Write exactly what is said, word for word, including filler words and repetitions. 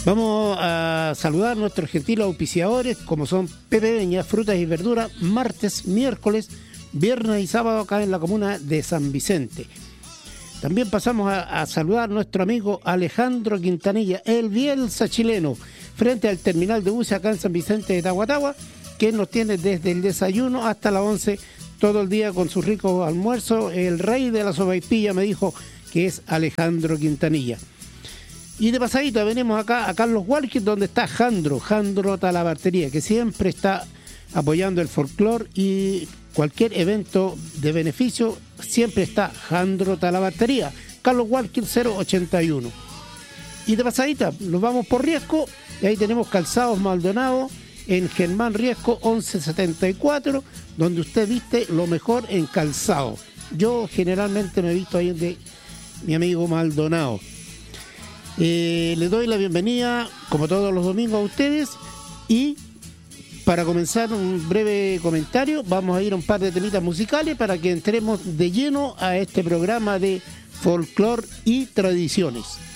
Vamos a saludar a nuestros gentiles auspiciadores, como son Pepe Beña, frutas y verduras, martes, miércoles, viernes y sábado acá en la comuna de San Vicente. También pasamos a, a saludar a nuestro amigo Alejandro Quintanilla, el Bielsa chileno, frente al terminal de buses acá en San Vicente de Tahuatahua, que nos tiene desde el desayuno hasta las once, todo el día con su rico almuerzo. El rey de la sopaipilla me dijo que es Alejandro Quintanilla. Y de pasadita venimos acá a Carlos Walker, donde está Jandro, Jandro Talabartería, que siempre está apoyando el folclore y cualquier evento de beneficio, siempre está Jandro Talabartería, Carlos Walker cero ochenta y uno. Y de pasadita nos vamos por Riesco, y ahí tenemos Calzados Maldonado en Germán Riesco once setenta y cuatro, donde usted viste lo mejor en calzado. Yo generalmente me he visto ahí de mi amigo Maldonado. Eh, le doy la bienvenida, como todos los domingos, a ustedes, y para comenzar un breve comentario, vamos a ir a un par de temitas musicales para que entremos de lleno a este programa de folclore y tradiciones.